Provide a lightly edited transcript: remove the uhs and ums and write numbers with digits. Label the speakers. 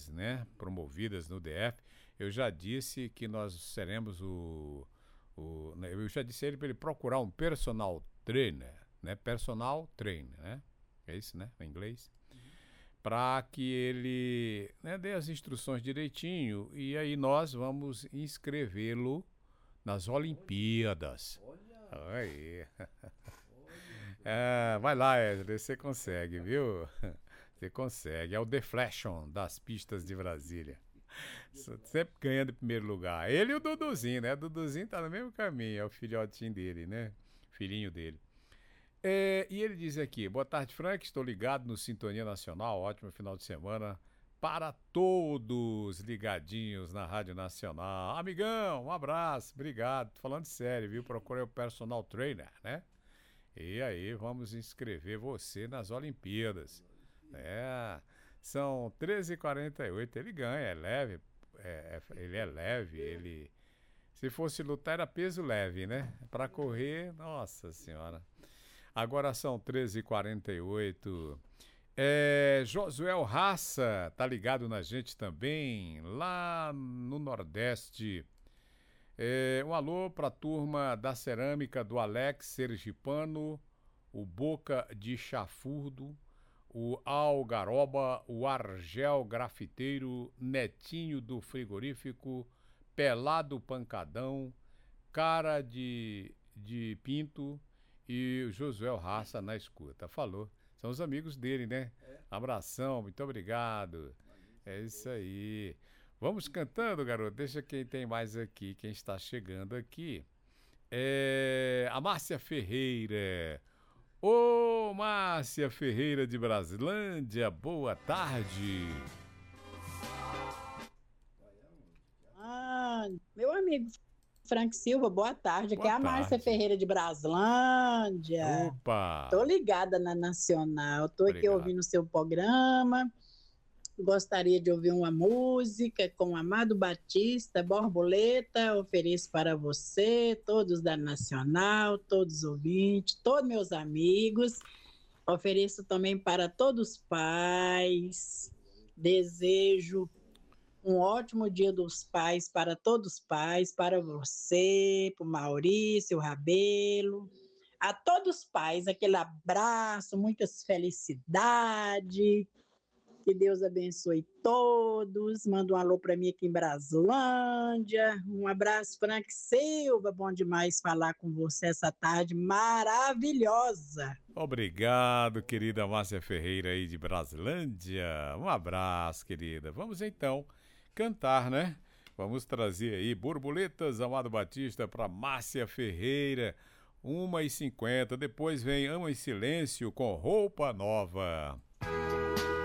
Speaker 1: Olimpíadas, né, promovidas no DF. Eu já disse que nós seremos eu já disse a ele para ele procurar um personal trainer, né, né, é isso, né, em inglês, para que ele, né, dê as instruções direitinho e aí nós vamos inscrevê-lo nas Olimpíadas. Aí. Vai lá, Wesley, você consegue, viu? Você consegue. É o Deflection das pistas de Brasília. Sempre ganhando em primeiro lugar. Ele e o Duduzinho, né? O Duduzinho tá no mesmo caminho, é o filhotinho dele, né? Filhinho dele. E ele diz aqui: boa tarde, Frank. Estou ligado no Sintonia Nacional. Ótimo final de semana para todos ligadinhos na Rádio Nacional. Amigão, um abraço, obrigado. Tô falando sério, viu? Procurei o personal trainer, né? E aí, vamos inscrever você nas Olimpíadas. São 13h48. Ele ganha, é leve. Ele é leve. Se fosse lutar, era peso leve, né? Para correr, nossa senhora. Agora são 13h48. Josuel Raça tá ligado na gente também, lá no Nordeste. Um alô para a turma da cerâmica do Alex Sergipano, o Boca de Chafurdo, o Algaroba, o Argel Grafiteiro, Netinho do Frigorífico, Pelado Pancadão, Cara de Pinto e o Josuel Raça na escuta. Falou. São os amigos dele, né? Abração, muito obrigado. É isso aí. Vamos cantando, garoto. Deixa quem tem mais aqui, quem está chegando aqui. A Márcia Ferreira. Ô, Márcia Ferreira de Brasilândia, boa tarde.
Speaker 2: Meu amigo Frank Silva, boa tarde. Aqui é a Márcia Ferreira de Brasilândia.
Speaker 1: Opa!
Speaker 2: Tô ligada na Nacional. Tô aqui ouvindo o seu programa. Gostaria de ouvir uma música com Amado Batista, Borboleta. Ofereço para você, todos da Nacional, todos os ouvintes, todos meus amigos. Ofereço também para todos os pais. Desejo um ótimo Dia dos Pais para todos os pais, para você, para o Maurício, o Rabelo, a todos os pais, aquele abraço, muitas felicidades, que Deus abençoe todos, manda um alô para mim aqui em Brasilândia, um abraço, Frank Silva, bom demais falar com você essa tarde maravilhosa.
Speaker 1: Obrigado, querida Márcia Ferreira aí de Brasilândia, um abraço, querida. Vamos então cantar, né? Vamos trazer aí Borboletas, Amado Batista para Márcia Ferreira, 1h50, depois vem Ama em Silêncio com Roupa Nova.